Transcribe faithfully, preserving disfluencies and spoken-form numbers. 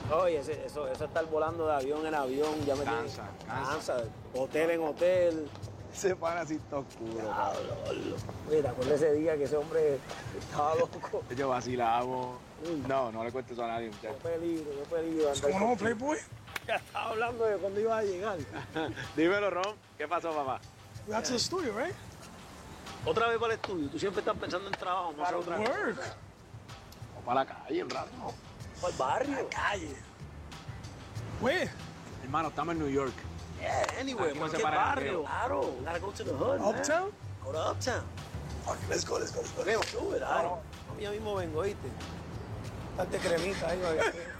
Oye, ese- eso, eso estar volando de avión en avión, ya me Cansa, tiene- cansa. Hotel en hotel. Se para así todo oscuro, cabrón. Oye, ¿te acuerdas ese día que ese hombre estaba loco? Yo vacilamos. No, no le cuentes eso a nadie, Qué muchachos. peligro, qué peligro. What's andar going on, con- Playboy? Ya estaba hablando de cuándo iba a llegar. Dímelo, Ron. ¿Qué pasó, papá? We got to the studio, right? Otra vez para el estudio. Tú siempre estás pensando en trabajo, no hacer otra cosa. Work. Vamos para la calle un rato. Para el barrio. Calle. Where? Hermano, estamos en New York. Yeah, anyway, Aquí no se cualquier para el barrio. jangueo. Claro, we gotta go to the hood, man. Uptown? Go to Uptown. Okay, let's go, let's go, let's go. Let's do it, claro. Ya mismo vengo, ¿viste? Darte cremita ahí, vaya.